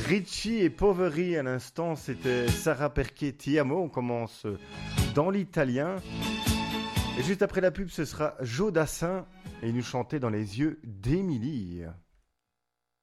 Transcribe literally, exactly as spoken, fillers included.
Richie et Poveri à l'instant, c'était Sarah Perquet, Ti amo. On commence dans l'italien. Et juste après la pub, ce sera Joe Dassin et il nous chantait dans les yeux d'Émilie.